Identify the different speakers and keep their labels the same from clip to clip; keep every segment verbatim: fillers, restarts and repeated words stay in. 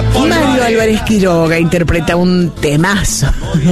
Speaker 1: Mario Álvarez Quiroga interpreta un temazo.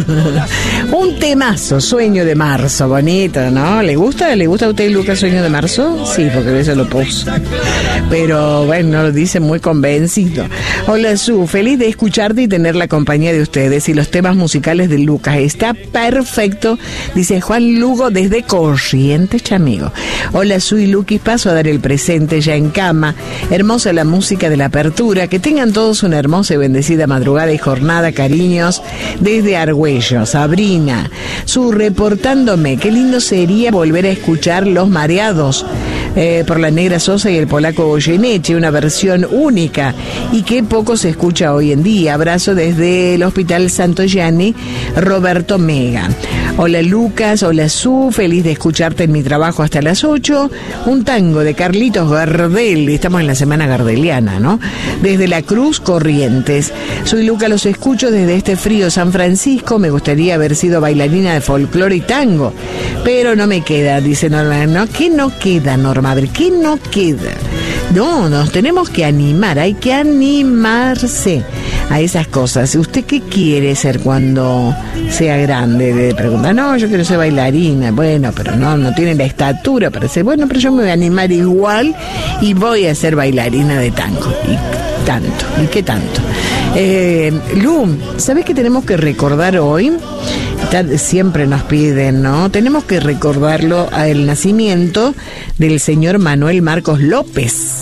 Speaker 1: Un temazo, Sueño de Marzo, bonito, ¿no? ¿Le gusta? ¿Le gusta a usted, Lucas, Sueño de Marzo? Sí, porque eso lo puso. Pero bueno, lo dice muy convencido. Hola, Su, feliz de escucharte y tener la compañía de ustedes y los temas musicales de Lucas. Está perfecto, dice Juan Lugo desde Corrientes, Chamigo. Hola, Su y Luquis, paso a dar el presente ya en cama. Hermosa la música de la apertura. Que tengan todos una hermosa y bendecida madrugada y jornada, cariños, desde Argüello. Sabrina, Su, reportándome, qué lindo sería volver a escuchar Los Mareados eh, por la Negra Sosa y el polaco Goyeneche, una versión única y que poco se escucha hoy en día. Abrazo desde el Hospital Santo Gianni, Roberto Mega. Hola, Lucas, hola, Su, feliz de escucharte en mi trabajo hasta las ocho. Un tango de Carlitos Gardel, estamos en la semana gardeliana, ¿no? Desde La Cruz, Corrientes. Soy Lucas, los escucho desde este frío San Francisco. Me gustaría haber sido bailarina de folclore y tango, pero no me queda, dice Norma. ¿No? ¿Qué no queda, Norma? A ver, ¿qué no queda? No, nos tenemos que animar, hay que animarse a esas cosas. ¿Usted qué quiere ser cuando sea grande? Le pregunta, no, yo quiero ser bailarina. Bueno, pero no, no tiene la estatura para ser. Bueno, pero yo me voy a animar igual y voy a ser bailarina de tango. Y tanto, y qué tanto. Eh, Lu, ¿sabés qué tenemos que recordar hoy? Siempre nos piden, ¿no? Tenemos que recordarlo al nacimiento del señor Manuel Marcos López,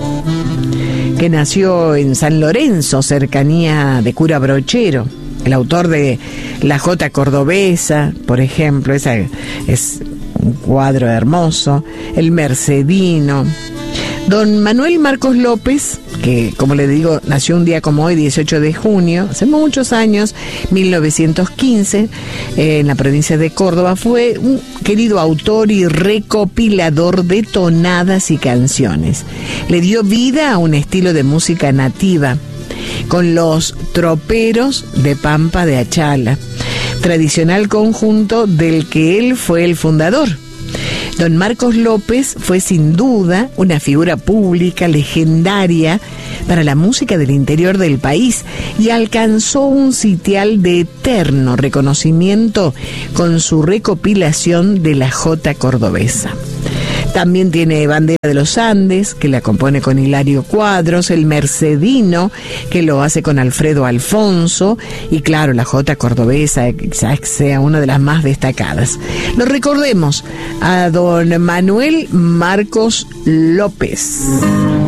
Speaker 1: que nació en San Lorenzo, cercanía de Cura Brochero. El autor de La Jota Cordobesa, por ejemplo, esa es un cuadro hermoso. El Mercedino. Don Manuel Marcos López, que como le digo, nació un día como hoy, dieciocho de junio, hace muchos años, mil novecientos quince, eh, en la provincia de Córdoba, fue un querido autor y recopilador de tonadas y canciones. Le dio vida a un estilo de música nativa, con los troperos de Pampa de Achala, tradicional conjunto del que él fue el fundador. Don Marcos López fue sin duda una figura pública legendaria para la música del interior del país y alcanzó un sitial de eterno reconocimiento con su recopilación de la Jota Cordobesa. También tiene Bandera de los Andes, que la compone con Hilario Cuadros, El Mercedino, que lo hace con Alfredo Alfonso, y claro, la Jota Cordobesa, quizás sea una de las más destacadas. Lo recordemos a don Manuel Marcos López.